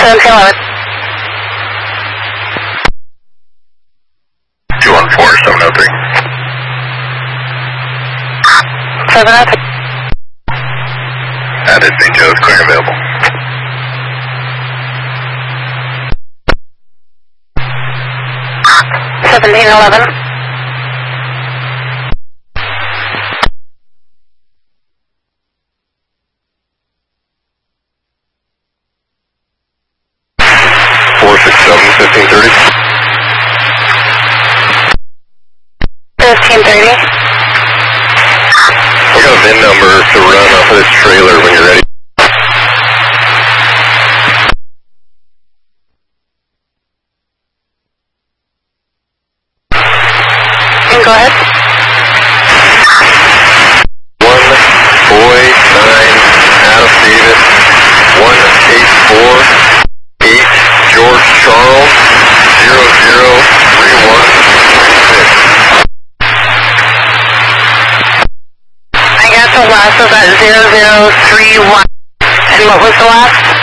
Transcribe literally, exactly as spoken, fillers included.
seventeen eleven. two one four, seven oh three. seven oh three. That is Saint Joe's, clear and available. seventeen eleven. four six seven, fifteen thirty. fifteen thirty. We got a V I N number to run off of this trailer when you're ready. Go ahead. One boy nine Adam Davis one eight four eight George Charles zero zero three one six. I got the last of that zero zero three one. And what was the last?